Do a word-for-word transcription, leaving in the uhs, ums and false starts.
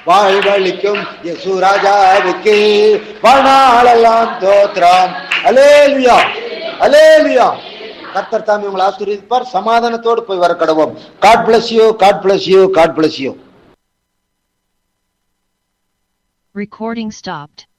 வாழ்வழிக்கும் இயேசு ராஜாவுக்கு வாழ்நாளெல்லாம் தோத்திரம். அல்லேலூயா, அல்லேலூயா. கர்த்தர் தாமே உங்களை ஆசீர்வதிப்பார். சமாதானத்தோடு போய் வர கடவோம். God bless you, God bless you, God bless you. Recording stopped.